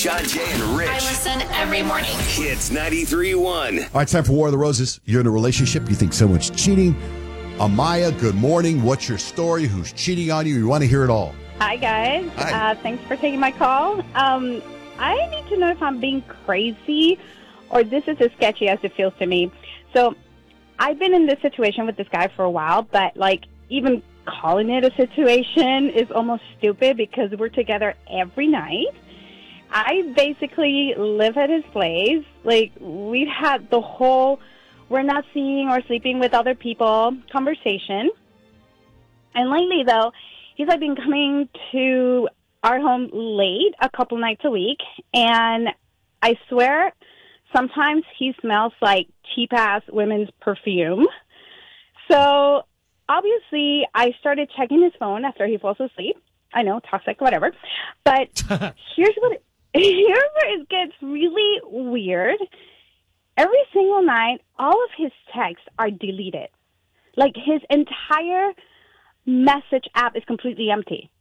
John, Jay, and Rich. I listen every morning. Hits 93.1. All right, time for War of the Roses. You're in a relationship. You think someone's cheating. Amaya, good morning. What's your story? Who's cheating on you? We want to hear it all. Hi, guys. Hi. Thanks for taking my call. I need to know if I'm being crazy or this is as sketchy as it feels to me. So I've been in this situation with this guy for a while, but, even calling it a situation is almost stupid because we're together every night. I basically live at his place. We've had the whole we're not seeing or sleeping with other people conversation. And lately, though, he's been coming to our home late a couple nights a week. And I swear, sometimes he smells like cheap-ass women's perfume. So, obviously, I started checking his phone after he falls asleep. I know, toxic, whatever. But here's where it gets really weird. Every single night, all of his texts are deleted. His entire message app is completely empty.